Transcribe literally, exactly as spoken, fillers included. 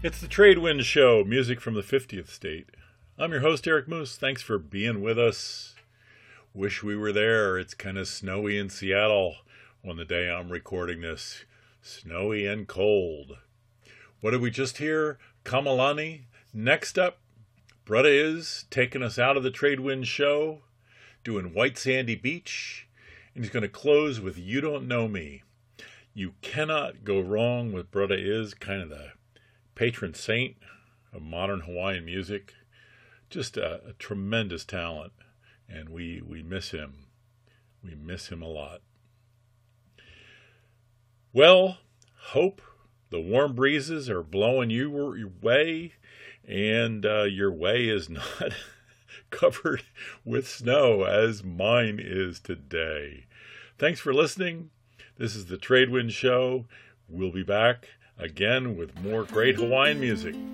It's the Trade Wind Show, music from the fiftieth state. I'm your host, Eric Moose. Thanks for being with us. Wish we were there. It's kind of snowy in Seattle on the day I'm recording this. Snowy and cold. What did we just hear? Kamalani. Next up, Brutta Is taking us out of the Trade Wind Show, doing White Sandy Beach, and he's going to close with You Don't Know Me. You cannot go wrong with Brutta Is, kind of the patron saint of modern Hawaiian music. Just a, a tremendous talent, and we, we miss him. We miss him a lot. Well, hope the warm breezes are blowing you your way, and uh, your way is not covered with snow as mine is today. Thanks for listening. This is the Trade Wind Show. We'll be back again with more great Hawaiian music.